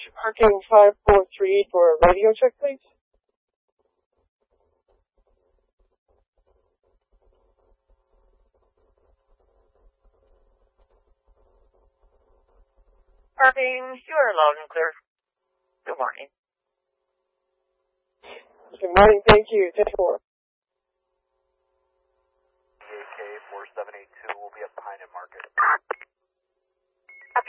Parking 543 for a radio check, please. Parking, you are loud and clear. Good morning. Good morning, thank you. 10-4. AK 4782 will be at Pine and Market.